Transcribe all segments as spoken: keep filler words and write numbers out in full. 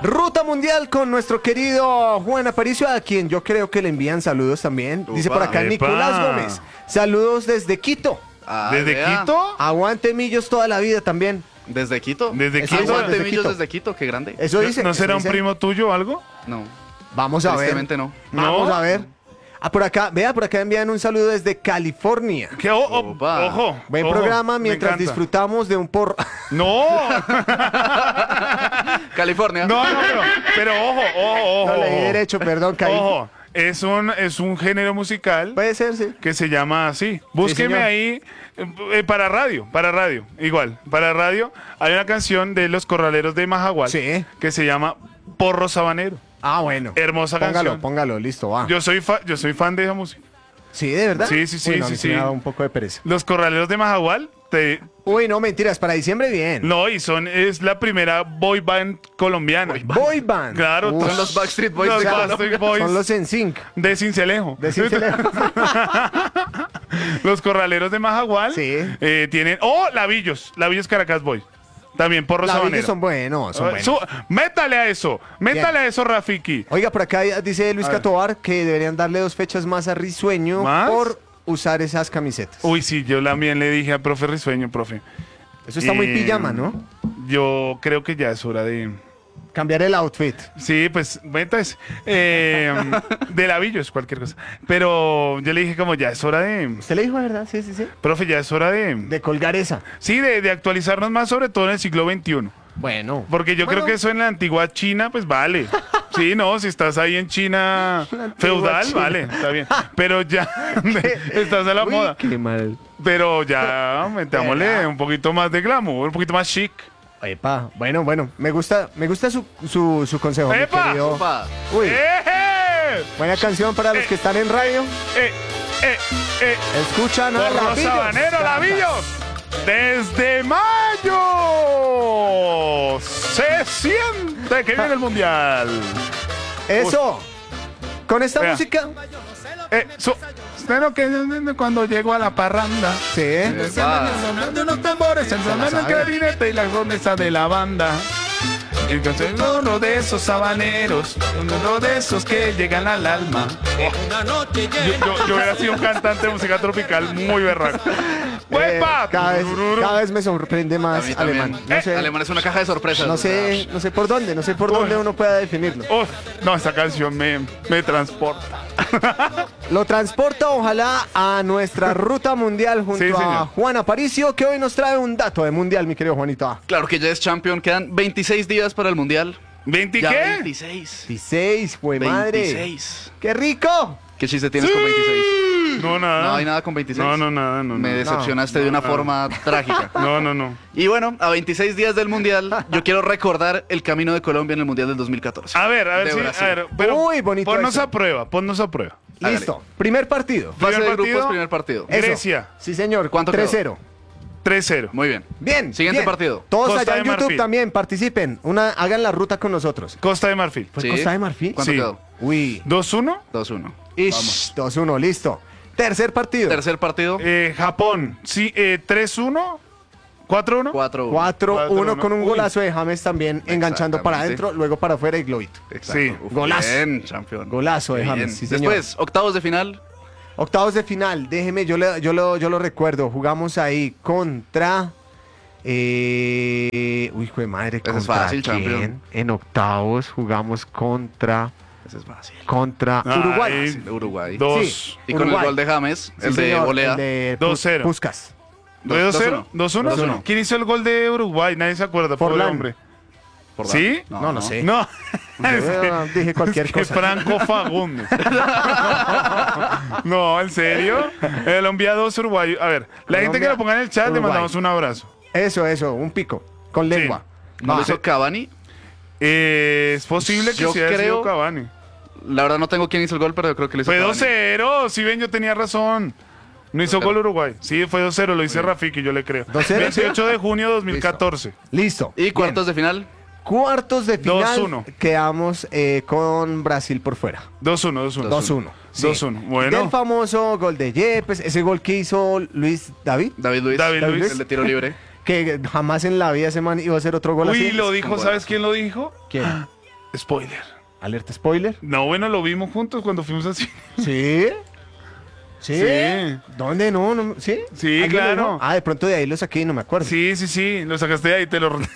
Ruta Mundial con nuestro querido Juan Aparicio, a quien yo creo que le envían saludos también. Dice por acá Epa. Nicolás Gómez. Saludos desde Quito. Ah, ¿Desde vea. Quito? Aguante Millos toda la vida también. ¿Desde Quito? ¿Desde Eso Quito? dice, Aguante desde Millos Quito. desde Quito, qué grande. Eso ¿No- dice. ¿No eso será un dice. primo tuyo o algo? No, Vamos a ver. tristemente no. Vamos ¿No? a ver. Ah, por acá, vea, por acá envían un saludo desde California. ¿Qué? O- o- Opa. ojo. Buen ojo, programa me mientras encanta. disfrutamos de un porro. No, California. no, no, pero, pero ojo, ojo, ojo. No leí ojo. derecho, perdón, caí. Ojo, es un, es un género musical Puede ser, sí. que se llama así. Búsqueme señor. ahí eh, eh, para radio, para radio, igual, para radio. Hay una canción de Los Corraleros de Majagual Sí. que se llama Porro Sabanero. Ah, bueno. Hermosa Póngalo, canción. póngalo, listo, va. Yo soy, fa- yo soy fan de esa música. Sí, ¿de verdad? Sí, sí, sí, Uy, no, a sí, mí sí. me ha dado un poco de pereza. Los Corraleros de Majagual, te, Uy, no, mentiras, para diciembre bien. no, y son, es la primera boy band colombiana. Boy band. Claro, Uf, Son los Backstreet Boys Los de Backstreet Colombia. Boys son los en sync. de Cincelejo. De Cincelejo. Los Corraleros de Majagual Sí. eh, tienen. ¡Oh! Lavillos. Lavillos Caracas Boy. También Porro Los Sabanero. son buenos, son Ah, buenos. su- métale a eso. Métale a eso, Rafiki. Oiga, por acá dice Luis A ver. Catobar que deberían darle dos fechas más a Risueño ¿Más? por usar esas camisetas. Uy, sí, yo también le dije a profe Risueño, profe. Eso está muy Eh, pijama, ¿no? Yo creo que ya es hora de. Cambiar el outfit. Sí, pues, entonces, eh, de lavillos, cualquier cosa. Pero yo le dije como ya es hora de. ¿Usted le dijo, verdad? Sí, sí, sí. Profe, ya es hora de. De colgar esa. Sí, de, de actualizarnos más, sobre todo en el siglo veintiuno. Bueno. Porque yo Bueno. creo que eso en la antigua China, pues vale. Sí, no, si estás ahí en China La antigua feudal, China. vale, está bien. Pero ya estás a la Uy, moda. qué mal. Pero ya metámosle ¿Verdad? un poquito más de glamour, un poquito más chic. Epa, bueno, bueno. Me gusta, me gusta su, su, su consejo, mi ¡Epa! querido. Opa. Uy, ¡Eh! buena canción para los Eh. que están en radio. ¡Eh! ¡Eh! ¡Eh! Escuchan a Porro Lavillos. Sabanero, Lavillos. Desde mayo se siente que viene el mundial. Eso. Con esta Vea. música. Eh, so- usted no que cuando llego a la parranda. Sí. Epa. Sonando unos tambores, el sonando el sabe. clarinete y la sonesa de la banda. Entonces uno de esos sabaneros, uno de esos que llegan al alma. Yo, yo, yo hubiera sido un cantante de música tropical muy berraco. Eh, ¡Huepa! cada, vez, cada vez me sorprende A más mí también. alemán. No Eh, sé, Alemán es una caja de sorpresas. no sé, no sé por dónde, no sé por Uy. dónde uno pueda definirlo. Uf, no, esta canción me, me transporta. Lo transporta ojalá a nuestra ruta mundial junto Sí, a señor. Juan Aparicio, que hoy nos trae un dato de mundial, mi querido Juanito. Claro que ya es champion. Quedan veintiséis días para el mundial. ¿veinte Ya qué? veintiséis. dieciséis, fue madre. veintiséis. ¡Qué rico! ¿Qué chiste tienes con veintiséis? No, nada. No hay nada con veintiséis. No, no, nada, no. Me no. decepcionaste No, de una no. forma trágica. No, no, no. Y bueno, a veintiséis días del mundial, yo quiero recordar el camino de Colombia en el mundial del dos mil catorce. A ver, a ver, De sí, Brasil. a ver, pero Muy bonito ponnos eso. a prueba, ponnos a prueba. Hágale. Listo. Primer partido. Fase primer de partido. grupos, primer partido. Eso. Grecia. Sí, señor. ¿Cuánto tres quedó? cero. tres cero. Muy bien. Bien. Siguiente bien. partido. Todos Costa allá de en YouTube Marfil. también participen. Una, hagan la ruta con nosotros. Costa de Marfil. ¿Fue Sí. Costa de Marfil? ¿Cuánto Sí. quedó? Uy. dos uno. dos uno. Ish, dos uno, listo. Tercer partido. Tercer partido. Eh, Japón. Sí, eh, tres uno. cuatro uno. cuatro uno. cuatro uno cuatro uno. con un Uy. golazo de James también enganchando para Exactamente. adentro, luego para afuera y globito. Exacto. Sí. Uf, Golazo. Bien, campeón. Golazo de Bien. James, sí, señor. Después, octavos de final. Octavos de final, déjeme, yo, le- yo, lo, yo lo recuerdo. Jugamos ahí contra. Eh, uy, hijo de madre, Ese es ¿contra fácil, quién? campeón. En octavos jugamos contra. Ese es fácil. Contra Ay, Uruguay. De Uruguay. Dos. Sí. Y con Uruguay. el gol de James, Sí, el de señor, volea. el de dos Pus- cero. Puskas. ¿Dos Dos- cero? dos ¿dos uno? uno. Dos uno. ¿Quién hizo el gol de Uruguay? Nadie se acuerda, pobre Forlán. hombre. Por ¿Sí? la- No, no sé. No. Yo dije cualquier Que cosa. Franco Fagundes. No, ¿en serio? El envía dos uruguayo. A ver, la gente que Colombia, lo ponga en el chat, le Uruguay. mandamos un abrazo. Eso, eso, un pico. Con lengua. ¿No Va. lo hizo Cavani? Eh, es posible que Yo sí haya sido creo- Cavani. La verdad no tengo quién hizo el gol, pero yo creo que le hizo Fue Cavani. dos cero. Si ven, yo tenía razón. No hizo gol Uruguay. Sí, fue dos cero. Lo hice Rafiki, yo le creo. dos cero, veintiocho de junio de dos mil catorce. Listo. ¿Y Bien. cuartos de final? Cuartos de final. dos uno. Quedamos eh, con Brasil por fuera. dos uno, dos uno. dos uno. dos uno. Bueno. Del famoso gol de Yepes, ese gol que hizo Luis David, David Luis. David Luis. El de tiro libre. que jamás en la vida ese man iba a hacer otro gol así. Uy, lo dijo, Con ¿sabes golazo. quién lo dijo? ¿Quién? Spoiler. Alerta spoiler. No, bueno, lo vimos juntos cuando fuimos así. ¿Sí? ¿Sí? Sí. ¿Dónde? No, no, ¿sí? Sí, ¿Alguien lo claro. dijo? Ah, de pronto de ahí lo saqué y no me acuerdo. Sí, sí, sí. Lo sacaste de ahí y te lo...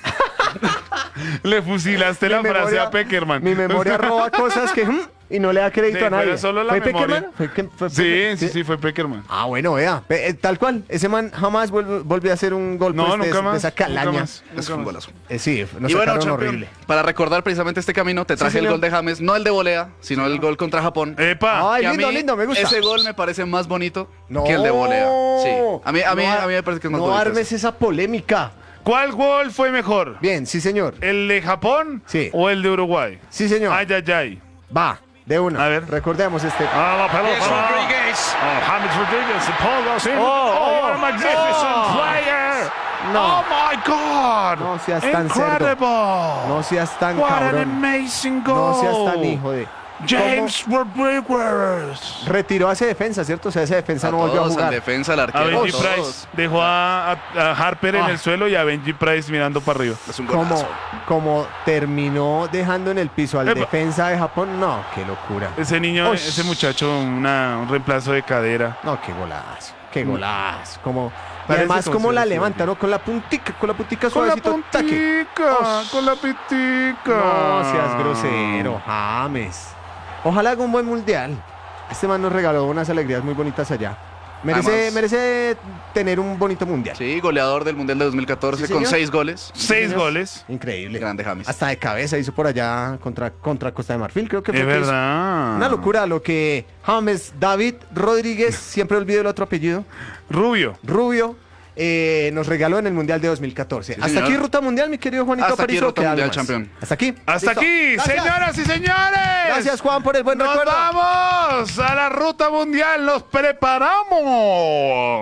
Le fusilaste Mi la frase memoria- a Peckerman. Mi memoria roba cosas que... mm, y no le da crédito Sí, a nadie. pero solo la ¿Fue memoria. Peckerman? ¿Fue que- fue- Sí, fue- sí, sí, fue Peckerman. Ah, bueno, vea. Pe- eh, tal cual. Ese man jamás vuelve- volvió a hacer un gol No, pues, de, nunca más. de esa nunca calaña. más, nunca Es un más. golazo. Eh, sí, nos Y bueno, sacaron champion, horrible. para recordar precisamente este camino, te traje el señor. gol de James, no el de volea, sino el gol contra Japón. ¡Epa! Ay, Que a lindo, mí lindo, me gusta. Ese gol me parece más bonito No. que el de volea. Sí. A mí, a mí, No a mí me parece que es más No bonito. armes ese. esa polémica. ¿Cuál gol fue mejor? Bien, sí, señor. ¿El de Japón Sí. o el de Uruguay? Sí, señor. Ay, ay, ay. Va, de una. A ver. Recordemos este. Ah, la pelota. Oh, James Rodríguez. The ball goes in. Oh, Oh, what a oh, magnificent no. player. No. Oh, my God. No seas tan cerdo. Incredible. No seas tan What an cabrón. amazing goal. No seas tan hijo de. James Rodríguez. ¿Cómo retiró a ese defensa, cierto? O sea, ese defensa A no volvió a todos, al jugar. defensa, al A arquero. Benji todos. Price. Dejó a, a- a Harper en Ah. el suelo y a Benji Price mirando para arriba. Es un Como, golazo. como terminó dejando en el piso al Epa. defensa de Japón. No, qué locura. Ese niño, Uy. ese muchacho, una- un reemplazo de cadera. No, qué golazo. Qué golazo. Como, y Parece además, como como si la hubiese levanta, sido ¿no? Con la puntica, con la puntica Con la suavecito. taque. puntica, Ush. con la pitica. No seas grosero, James. Ojalá haga un buen mundial. Este man nos regaló unas alegrías muy bonitas allá. Merece, Además- merece tener un bonito mundial. Sí, goleador del Mundial de dos mil catorce Sí, con señor. seis goles. Seis señor. goles. Increíble. Grande James. Hasta de cabeza hizo por allá contra, contra Costa de Marfil, creo que fue. Es que hizo. verdad. Una locura lo que James David Rodríguez, siempre olvido el otro apellido, Rubio. Rubio, eh, nos regaló en el Mundial de dos mil catorce. Sí, Hasta señor. aquí Ruta Mundial, mi querido Juanito Hasta aquí Aparicio. Ruta ¿Qué algo Mundial, más? campeón. Hasta aquí. Hasta Listo. aquí, Gracias. señoras y señores. Gracias, Juan, por el buen Nos recuerdo. vamos a la ruta mundial. Nos preparamos.